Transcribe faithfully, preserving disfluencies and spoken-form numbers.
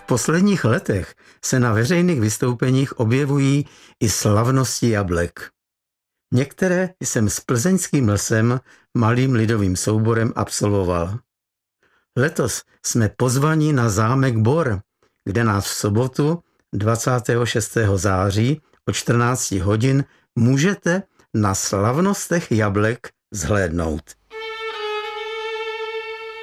posledních letech se na veřejných vystoupeních objevují i slavnosti jablek. Některé jsem s Plzeňským lesem, malým lidovým souborem, absolvoval. Letos jsme pozvaní na zámek Bor, kde nás v sobotu dvacátého šestého září od čtrnácti hodin můžete na slavnostech jablek zhlédnout.